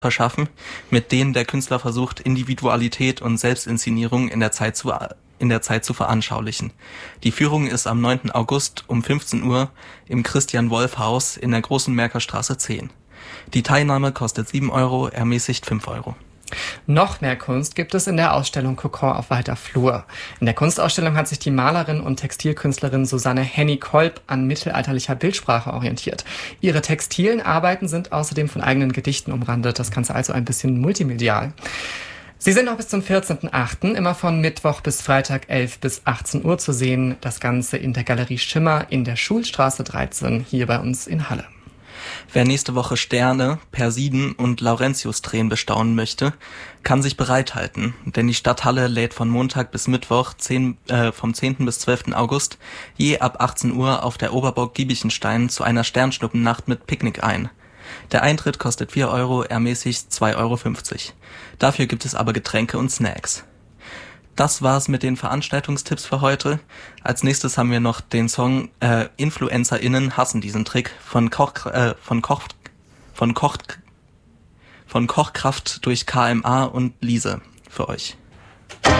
verschaffen, mit denen der Künstler versucht, Individualität und Selbstinszenierung in der Zeit zu veranschaulichen. Die Führung ist am 9. August um 15 Uhr im Christian-Wolff-Haus in der Großen Märkerstraße 10. Die Teilnahme kostet 7 Euro, ermäßigt 5 Euro. Noch mehr Kunst gibt es in der Ausstellung Kokon auf weiter Flur. In der Kunstausstellung hat sich die Malerin und Textilkünstlerin Susanne Henny-Kolb an mittelalterlicher Bildsprache orientiert. Ihre textilen Arbeiten sind außerdem von eigenen Gedichten umrandet. Das Ganze also ein bisschen multimedial. Sie sind noch bis zum 14.08. immer von Mittwoch bis Freitag 11 bis 18 Uhr zu sehen. Das Ganze in der Galerie Schimmer in der Schulstraße 13 hier bei uns in Halle. Wer nächste Woche Sterne, Persiden und Laurentius-Tränen bestaunen möchte, kann sich bereithalten, denn die Stadthalle lädt von Montag bis Mittwoch vom 10. bis 12. August je ab 18 Uhr auf der Oberburg Giebichenstein zu einer Sternschnuppennacht mit Picknick ein. Der Eintritt kostet 4 Euro, ermäßigt 2,50 Euro. Dafür gibt es aber Getränke und Snacks. Das war's mit den Veranstaltungstipps für heute. Als nächstes haben wir noch den Song InfluencerInnen hassen diesen Trick von Kochkraft durch KMA und Liese für euch.